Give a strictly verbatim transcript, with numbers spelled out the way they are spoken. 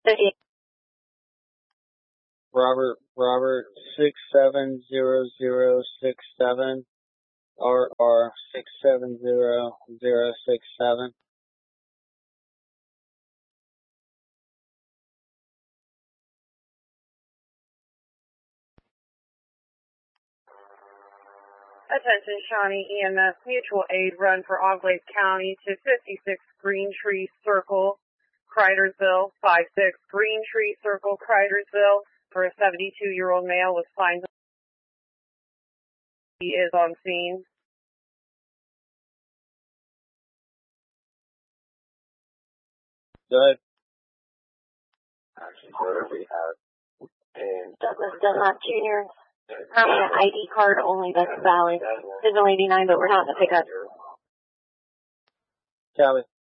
Robert, Robert, six seven zero zero six seven, R R six seven zero zero six seven. Attention Shawnee E M S mutual aid run for Auglaize County to fifty-six Green Tree Circle, Cridersville, five six Green Tree Circle, Cridersville, for a seventy-two-year-old male with signs of he is on scene. Good. Actually, whatever we have. And Douglas Dunlap Junior Probably an I D card only that's valid. Digital eighty-nine, but we're not in the pickup. Copy.